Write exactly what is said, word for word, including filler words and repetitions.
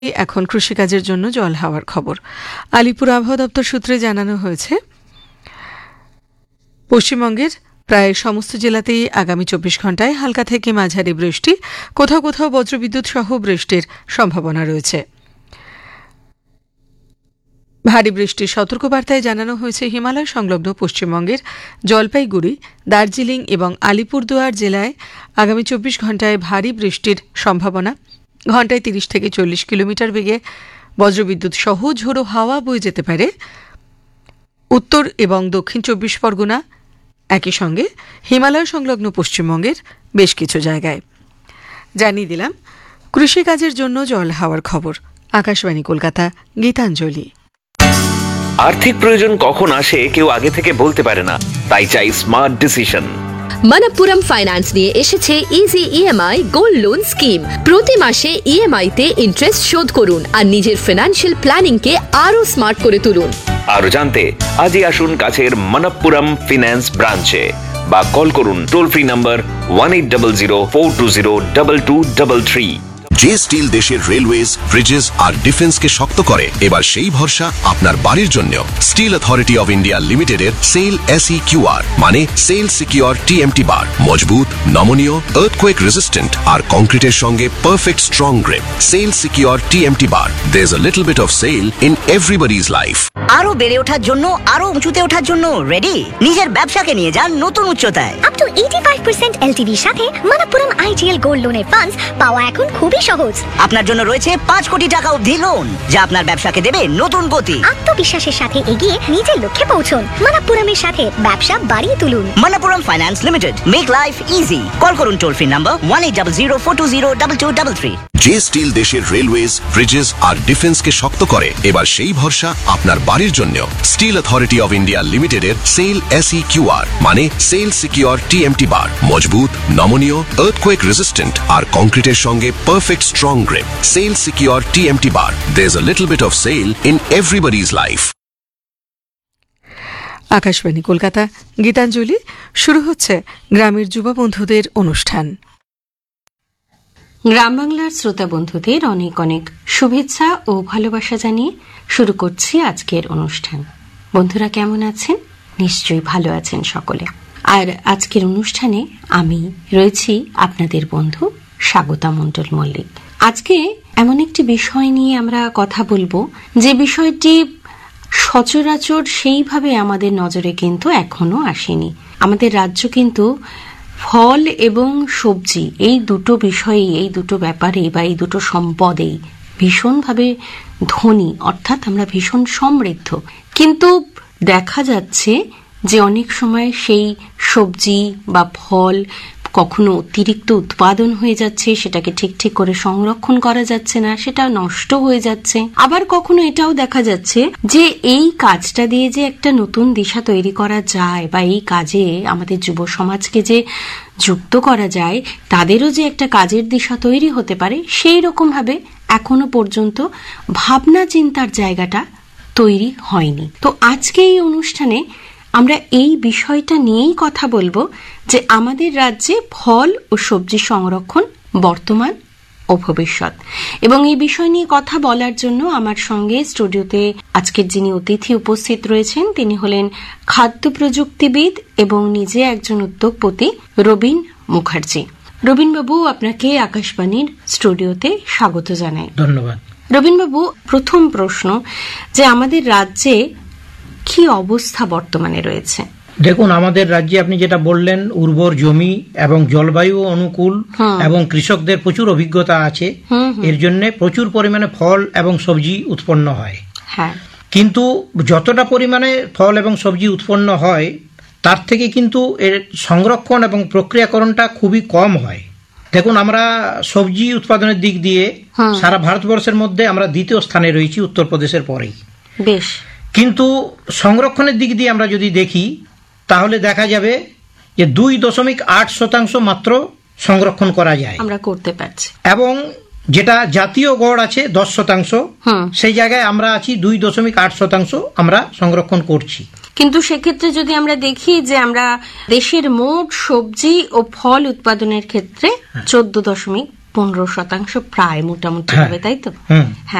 এখন কৃষিকাজের জন্য জল হওয়ার খবর। আলিপুর আবহাওয়া দপ্তর সূত্রে জানানো হয়েছে, পশ্চিমবঙ্গের প্রায় সমস্ত জেলাতেই আগামী চব্বিশ ঘন্টায় হালকা থেকে মাঝারি বৃষ্টি, কোথাও কোথাও বজ্রবিদ্যুৎ সহ বৃষ্টির সম্ভাবনা রয়েছে। ভারী বৃষ্টির সতর্কবার্তায় জানানো হয়েছে হিমালয় সংলগ্ন পশ্চিমবঙ্গের জলপাইগুড়ি, দার্জিলিং এবং আলিপুরদুয়ার জেলায় আগামী চব্বিশ ঘন্টায় ভারী বৃষ্টির সম্ভাবনা। ঘন্টায় তিরিশ থেকে চল্লিশ কিলোমিটার বেগে বজ্রবিদ্যুৎ সহ ঝোড়ো হাওয়া বয়ে যেতে পারে উত্তর এবং দক্ষিণ চব্বিশ পরগনা, একই সঙ্গে হিমালয় সংলগ্ন পশ্চিমবঙ্গের বেশ কিছু জায়গায়। জানিয়ে দিলাম কৃষিকাজের জন্য জল হাওয়ার খবর। আকাশবাণী কলকাতা, গীতাঞ্জলি। আর্থিক প্রয়োজন কখন আসে কেউ আগে থেকে বলতে পারে না, তাই চাই স্মার্ট ডিসিশন। মানাপ্পুরম ফাইন্যান্স নিয়ে এসেছে easy EMI gold loan scheme. প্রতি মাসে ইএমআই তে ইন্টারেস্ট শোধ করুন আর নিজের ফিনান্সিয়াল প্ল্যানিং কে আরো স্মার্ট করে তুলুন। আরো জানতে আজই আসুন কাছের মানাপ্পুরম ফিন্যান্স ব্রাঞ্চে বা কল করুন toll free number one eight double zero four two zero double two double three. যে স্টিল দেশের রেলওয়েজ, ব্রিজেস আর ডিফেন্সকে শক্ত করে, এবার সেই ভরসা আপনার বাড়ির জন্য। স্টিল অথরিটি অফ ইন্ডিয়া লিমিটেডের সেল এসই কিউআর মানে সেল সিকিউর টিএমটি বার, মজবুত, নমনীয়, আর্থকোয়েক রেজিস্ট্যান্ট আর কংক্রিটের সঙ্গে perfect strong grip. Sell secure TMT bar, there is a little bit of sell in everybody's life. আরো বেড়ে ওঠার জন্য, আরো উঁচুতে ওঠার জন্য রেডি? নিজের ব্যবসাকে নিয়ে যান নতুন উচ্চতায়। আপ টু পঁচাশি পার্সেন্ট এলটিভির সাথে মানাপ্পুরম আইটিএল গোল্ড লোনের ফান্ডস পাওয়া এখন খুবই সহজ। আপনার জন্য রয়েছে পাঁচ কোটি টাকা অবধি লোন, যা আপনার ব্যবসাকে দেবে নতুন গতি। আত্মবিশ্বাসের সাথে এগিয়ে নিজের লক্ষ্যে পৌঁছুন। মানাপ্পুরমের সাথে ব্যবসা বাড়িয়ে তুলুন। Manappuram finance limited, make life easy. Call করুন toll free number one eight double zero four two zero double two double three. যে স্টিল দেশের রেলওয়েজ, ব্রিজেস আর ডিফেন্সকে শক্ত করে, এবার সেই ভরসা আপনার বাড়ির জন্য। স্টিল অথরিটি অফ ইন্ডিয়া লিমিটেডের সেল এসই কিউআর মানে সেল সিকিউর টিএমটি বার, মজবুত, নমনীয়, আর্থকোয়েক রেজিস্ট্যান্ট আর কংক্রিটের সঙ্গে perfect strong grip. Sell secure TMT bar, there is a little bit of sell in everybody's life. Akashvani Kolkata, Gitanjali. শুরু হচ্ছে গ্রামের যুবা বন্ধুদের অনুষ্ঠান। গ্রাম বাংলার শ্রোতা বন্ধুদের অনেক অনেক শুভেচ্ছা ও ভালোবাসা জানিয়ে শুরু করছি আজকের অনুষ্ঠান। বন্ধুরা কেমন আছেন? নিশ্চয়ই ভালো আছেন সকলে। আর আজকের অনুষ্ঠানে আমি রয়েছি আপনাদের বন্ধু স্বাগতা মণ্ডল মল্লিক। আজকে এমন একটি বিষয় নিয়ে আমরা কথা বলবো, যে বিষয়টি সচরাচর সেইভাবে আমাদের নজরে কিন্তু এখনো আসেনি। আমাদের রাজ্য কিন্তু ফল এবং সবজি এই দুটো বিষয়ে, এই দুটো ব্যাপারে বা এই দুটো সম্পদেই ভীষণভাবে ধনী, অর্থাৎ আমরা ভীষণ সমৃদ্ধ। কিন্তু দেখা যাচ্ছে যে অনেক সময় সেই সবজি বা ফল কখনো অতিরিক্ত উৎপাদন হয়ে যাচ্ছে, সেটাকে ঠিক ঠিক করে সংরক্ষণ করা যাচ্ছে না, সেটা নষ্ট হয়ে যাচ্ছে। আবার কখনো এটাও দেখা যাচ্ছে যে এই কাজটা দিয়ে যে একটা নতুন দিশা তৈরি করা যায় বা এই কাজে আমাদের যুব সমাজকে যে যুক্ত করা যায়, তাদেরও যে একটা কাজের দিশা তৈরি হতে পারে, সেই রকম ভাবে এখনো পর্যন্ত ভাবনা চিন্তার জায়গাটা তৈরি হয়নি। তো আজকে এই অনুষ্ঠানে আমরা এই বিষয়টা নিয়েই কথা বলবো, যে আমাদের রাজ্যে ফল ও সবজি সংরক্ষণ বর্তমান ও ভবিষ্যৎ। এবং এই বিষয় নিয়ে কথা বলার জন্য আমার সঙ্গে স্টুডিওতে আজকের যিনি অতিথি উপস্থিত রয়েছেন, তিনি হলেন খাদ্য প্রযুক্তিবিদ এবং নিজে একজন উদ্যোগপতি রবীন মুখার্জি। রবীন বাবু, আপনাকে আকাশবাণীর স্টুডিওতে স্বাগত জানাই। ধন্যবাদ। রবীন বাবু, প্রথম প্রশ্ন, যে আমাদের রাজ্যে কি অবস্থা বর্তমানে রয়েছে? দেখুন, আমাদের রাজ্যে আপনি যেটা বললেন, উর্বর জমি এবং জলবায়ু অনুকূল এবং কৃষকদের প্রচুর অভিজ্ঞতা আছে, এর জন্য প্রচুর পরিমাণে ফল এবং সবজি উৎপন্ন হয়। হ্যাঁ, কিন্তু যতটা পরিমাণে ফল এবং সবজি উৎপন্ন হয়, তার থেকে কিন্তু এর সংরক্ষণ এবং প্রক্রিয়াকরণটা খুবই কম হয়। দেখুন, আমরা সবজি উৎপাদনের দিক দিয়ে সারা ভারতবর্ষের মধ্যে আমরা দ্বিতীয় স্থানে রয়েছি, উত্তরপ্রদেশের পরেই। বেশ। কিন্তু সংরক্ষণের দিক দিয়ে আমরা যদি দেখি, তাহলে দেখা যাবে যে দুই দশমিক আট শতাংশ মাত্র সংরক্ষণ করা যায়, আমরা করতে পারছি। এবং যেটা জাতীয় গড় আছে দশ শতাংশ, সেই জায়গায় আমরা আছি দুই দশমিক আট শতাংশ আমরা সংরক্ষণ করছি। কিন্তু সেক্ষেত্রে যদি আমরা দেখি যে আমরা দেশের মোট সবজি ও ফল উৎপাদনের ক্ষেত্রে চোদ্দ দশমিক পনেরো শতাংশ প্রায় মোটামুটি হ্যাঁ। হবে, তাই তো? হুম। হ্যাঁ,